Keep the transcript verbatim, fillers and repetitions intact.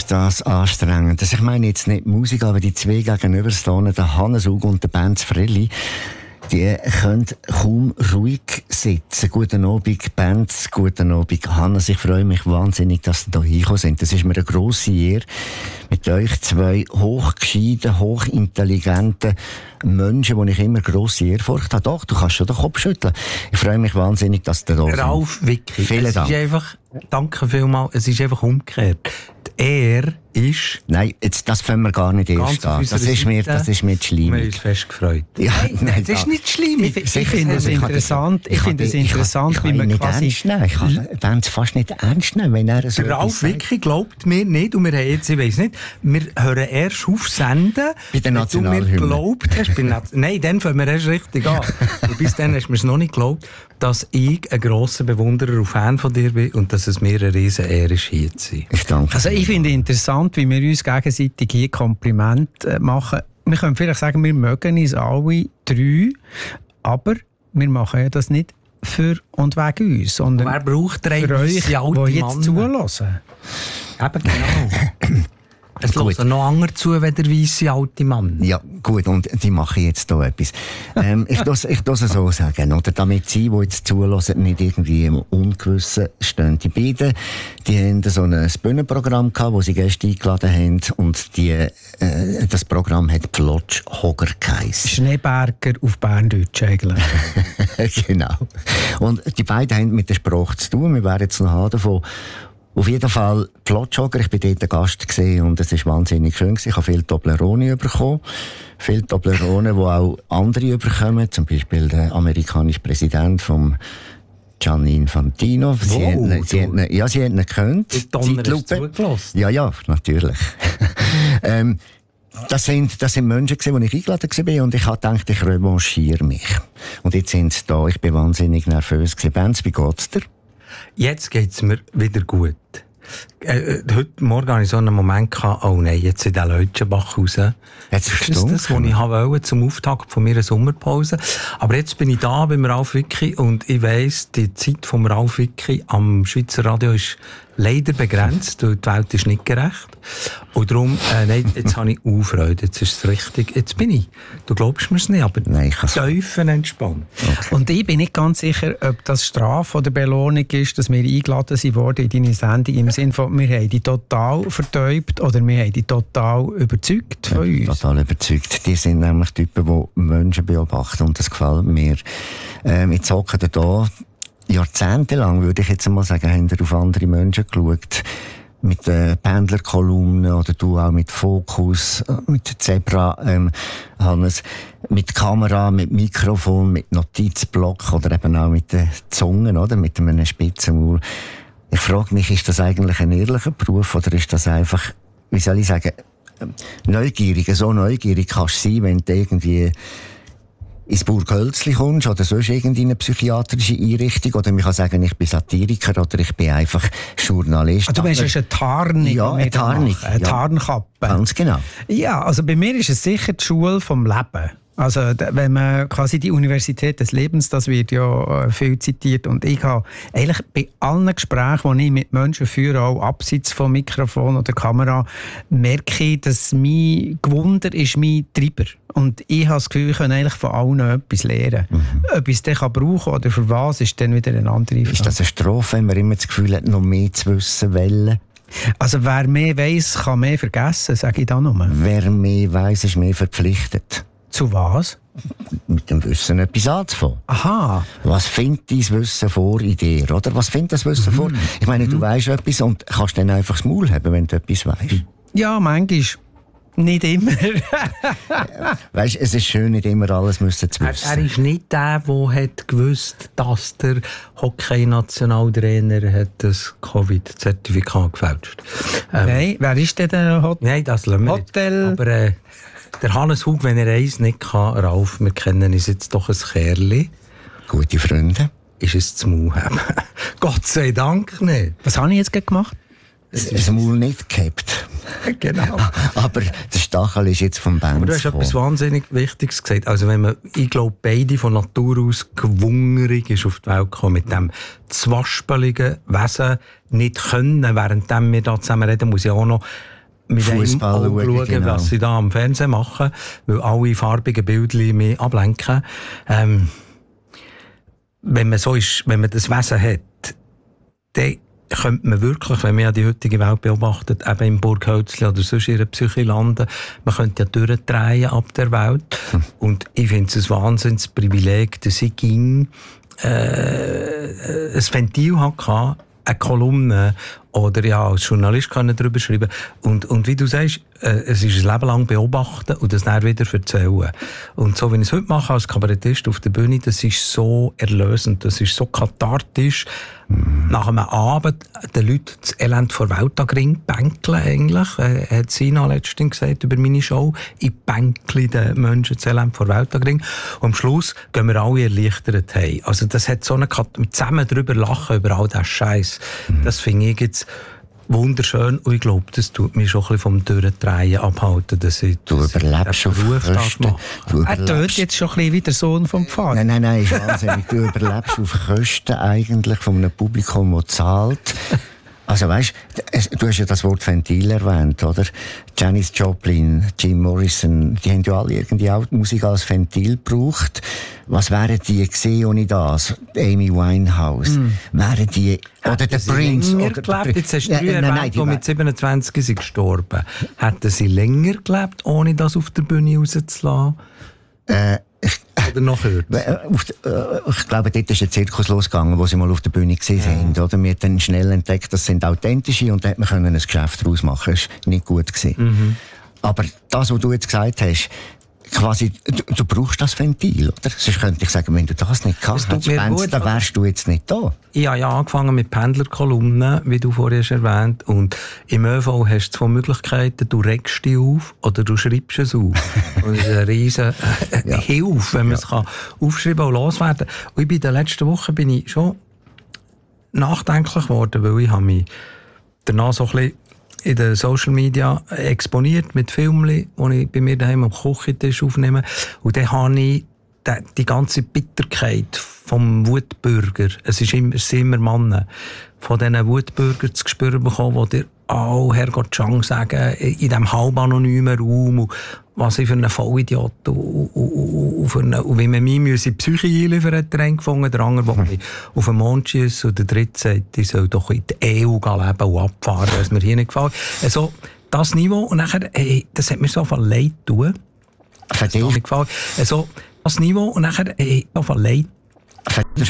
ist das anstrengend. Also ich meine jetzt nicht Musik, aber die zwei gegenüberstehenden, der Hannes Ug und der Benz Frelli, die können kaum ruhig sitzen. Guten Abend, Benz, guten Abend, Hannes. Ich freue mich wahnsinnig, dass Sie hier hingekommen sind. Das ist mir eine grosse Ehre, mit euch zwei hochgescheiten, hochintelligenten Menschen, die ich immer grosse Ehrfurcht habe. Doch, du kannst schon den Kopf schütteln. Ich freue mich wahnsinnig, dass du da bist. Ralf, Vicky, vielen Dank. Es ist einfach, danke vielmals, es ist einfach umgekehrt. Die Ehre ist... Nein, jetzt, das können wir gar nicht erst an. Das ist mir, das ist mir zu schleimig. Wir haben uns fest gefreut. Ja, nein, nein, das ist nicht schleimig. Ich, ich finde es interessant, ich finde es interessant, wie man quasi... Ich kann es fast nicht ernst nehmen, wenn er so... Ralf Vicky glaubt mir nicht, und wir haben jetzt, ich weiss nicht, wir hören erst auf Senden, bei der Nationalhymne. Wenn du mir glaubt hast, bei Nat- nein, dann fangen wir erst richtig an. Und bis dann hast du mir es noch nicht geglaubt, dass ich ein grosser Bewunderer und Fan von dir bin und dass es mir eine riesen Ehre ist, hier zu sein. Ich danke. Also ich finde interessant, wie wir uns gegenseitig hier Komplimente machen. Wir können vielleicht sagen, wir mögen uns alle drei, aber wir machen ja das nicht für und wegen uns, sondern wer braucht drei für euch, die jetzt zulassen. Eben genau. Es hören noch andere zu, wenn der weisse alte Mann. Ja, gut, und die machen jetzt hier etwas. ähm, ich muss ich es so sagen, oder damit Sie, die jetzt zulassen, nicht irgendwie im Ungewissen stehen. Die beiden, die haben so ein Bühnenprogramm gehabt, wo sie Gäste eingeladen haben, und die, äh, das Programm hat Plotschhocker geheissen. Schneeberger auf Berndeutsch eigentlich. Genau. Und die beiden haben mit der Sprache zu tun. Wir werden jetzt noch davon. Auf jeden Fall Plotschhocker, ich war dort ein Gast gewesen, und es war wahnsinnig schön. Ich habe viele Toblerone bekommen. Viele Toblerone, die auch andere bekommen. Zum Beispiel der amerikanische Präsident vom Gianni Infantino. Wow, sie hätten, sie hätten, ja, sie hätten ihn gekannt. Die Donner ist zugelassen. Ja, ja, natürlich. ähm, Das sind, das sind Menschen gewesen, die ich eingeladen war, und ich habe gedacht, ich revanchiere mich. Und jetzt sind sie da. Ich bin wahnsinnig nervös gewesen. Benz, wie geht's dir? Jetzt geht's mir wieder gut. Äh, heute Morgen hatte ich so einen Moment gehabt, oh nein, jetzt in den Leutschenbach raus. Jetzt ist das das, was ich wollte zum Auftakt von meiner Sommerpause. Aber jetzt bin ich da beim Ralf Vicky, und ich weiss, die Zeit vom Ralf Vicky am Schweizer Radio ist leider begrenzt, weil die Welt ist nicht gerecht. Und darum, äh, nein, jetzt habe ich auch Freude, jetzt ist es richtig, jetzt bin ich. Du glaubst mir es nicht, aber nein, tiefenentspannt. Okay. Und ich bin nicht ganz sicher, ob das Strafe oder Belohnung ist, dass wir eingeladen wurden in deine Sendung, im Sinne von, wir haben die total vertäubt oder wir haben die total überzeugt von ja, uns. Total überzeugt. Die sind nämlich Typen, die Menschen beobachten, und das gefällt mir. Ähm, jetzt hocken ihr da. Jahrzehntelang, würde ich jetzt mal sagen, haben wir auf andere Menschen geschaut. Mit den Pendlerkolumnen, oder du auch mit Fokus, mit Zebra, ähm, Hannes, mit Kamera, mit Mikrofon, mit Notizblock, oder eben auch mit den Zungen, oder? Mit einem spitzen Maul. Ich frage mich, ist das eigentlich ein ehrlicher Beruf, oder ist das einfach, wie soll ich sagen, neugierig? So neugierig kannst du sein, wenn du irgendwie ins Burghölzli kommst oder sonst irgendeine psychiatrische Einrichtung, oder man kann sagen, ich bin Satiriker oder ich bin einfach Journalist. Ah, du meinst, es ist eine Tarnung? Ja, eine Tarnung. Eine ja. Tarnkappe. Ganz genau. Ja, also bei mir ist es sicher die Schule vom Leben. Also wenn man quasi die Universität des Lebens, das wird ja viel zitiert, und ich habe eigentlich bei allen Gesprächen, die ich mit Menschen führe, auch abseits vom Mikrofon oder Kamera, merke ich, dass mein Gewunder ist mein Treiber. Und ich habe das Gefühl, ich kann eigentlich von allen etwas lernen. Mhm. Ob ich es dann brauchen kann oder für was, ist dann wieder eine andere Frage. Ist das eine Strophe, wenn man immer das Gefühl hat, noch mehr zu wissen wollen? Also wer mehr weiss, kann mehr vergessen, sage ich da nur. Wer mehr weiss, ist mehr verpflichtet. Zu was? Mit dem Wissen etwas anzufangen. Aha. Was findet dein Wissen vor in dir, oder? Was findet das Wissen mhm. vor? Ich meine, mhm. du weisst etwas und kannst dann einfach das Maul haben, wenn du etwas weisst. Ja, manchmal. Nicht immer. Weißt du, es ist schön, nicht immer alles müssen zu wissen. Er, er ist nicht der, der hat gewusst, dass der Hockey-Nationaltrainer hat das Covid-Zertifikat gefälscht. Ähm, Nein, wer ist denn der Hot- Nein, das lassen wir Hotel? Aber äh, der Hannes Hug, wenn er eins nicht kann, Ralf, wir kennen uns jetzt doch ein Kerli. Gute Freunde. Ist es zu Maul haben. Gott sei Dank nicht. Was habe ich jetzt gemacht? Das Maul nicht gehabt. Genau. Aber der Stachel ist jetzt vom Benz. Aber du hast etwas wahnsinnig Wichtiges gesagt. Also wenn man, ich glaube, beide von Natur aus gewungerig ist auf die Welt gekommen, mit dem zwaspeligen Wesen nicht können, während wir da zusammen reden, muss ich auch noch mit Fußball einem Auge schauen, genau. was sie da am Fernsehen machen, weil alle farbigen Bildchen mehr ablenken. Ähm, wenn man so ist, wenn man das Wesen hat, dann könnte man wirklich, wenn man ja die heutige Welt beobachtet, eben im Burghölzli oder sonst in einer Psyche landen, man könnte ja durchdrehen ab der Welt. Hm. Und ich finde es ein Wahnsinnsprivileg, dass ich ging, äh, ein Ventil hatte, eine Kolumne oder ja, als Journalist kann ich darüber schreiben. Und, und wie du sagst, äh, es ist ein Leben lang beobachten und das dann wieder erzählen. Und so, wie ich es heute mache als Kabarettist auf der Bühne, das ist so erlösend, das ist so kathartisch. Mm. Nach einem Abend den Leuten das Elend vor Weltagring bänkeln eigentlich, äh, hat Sina letztens gesagt über meine Show, ich bänkle den Menschen das Elend vor Weltagring. Und am Schluss gehen wir alle erleichtert heim. Also das hat so eine Kat- zusammen darüber lachen, über all diesen Scheiß. Mm. Das finde ich jetzt wunderschön und ich glaube, das tut mich schon ein bisschen vom Durchdrehen abhalten, dass ich du dass überlebst ich auf Kosten. Er tut jetzt schon ein bisschen wie der Sohn vom Pfarrer. Nein, nein, nein, ist wahnsinnig. Du überlebst auf Kosten eigentlich von einem Publikum, das zahlt. Also weißt, du hast ja das Wort Ventil erwähnt, oder? Janis Joplin, Jim Morrison, die haben ja alle irgendwie auch die Musik als Ventil gebraucht. Was wären die gewesen ohne das? Amy Winehouse. Mm. Wären die, oder der Prince. Länger oder gelebt? Jetzt hast du ja, drei nein, erwähnt, die mit siebenundzwanzig sind gestorben. Hätten sie länger gelebt, ohne das auf der Bühne rauszulassen? Äh, ich, Oder noch kürzer? Ich glaube, dort ist ein Zirkus losgegangen, wo sie mal auf der Bühne gesehen sind. Ja. Oder? Wir haben dann schnell entdeckt, das sind authentische und da hat man ein Geschäft daraus machen. Das war nicht gut gewesen. Mhm. Aber das, was du jetzt gesagt hast, quasi, du, du brauchst das Ventil, oder? Sonst könnte ich sagen, wenn du das nicht gehabt hättest, Spence, dann wärst du jetzt nicht da. Ich habe ja angefangen mit Pendlerkolumnen, wie du vorhin hast erwähnt. Und im ÖV hast du zwei Möglichkeiten. Du regst dich auf oder du schreibst es auf. Und das ist eine riesen äh, ja. Hilfe, wenn man ja. es kann aufschreiben und loswerden. Und ich bin in den letzten Wochen bin ich schon nachdenklich geworden, weil ich habe mich danach so ein bisschen in den Social Media exponiert mit Filmen, die ich bei mir daheim am Küchentisch aufnehme. Und dann habe ich die, die ganze Bitterkeit vom Wutbürger, es ist immer, es sind immer Männer, von diesen Wutbürgern zu spüren bekommen, die dir «Oh, Herrgott Chang» sagen, in diesem halb anonymen Raum, und was ich für einen Vollidiot und, und, und, und, und wie man mir müsse Psyche einliefern hat, der eine gefunden, der andere, der mich auf den Mond schiesst, und der dritte sagt, ich soll doch in die E U leben und abfahren, was mir hier nicht gefällt. Also, das Niveau, und nachher, hey, das hat mir so viel leid getan. Das hat mir nicht gefallen. Also, das Niveau, und nachher, hey, so viel leid.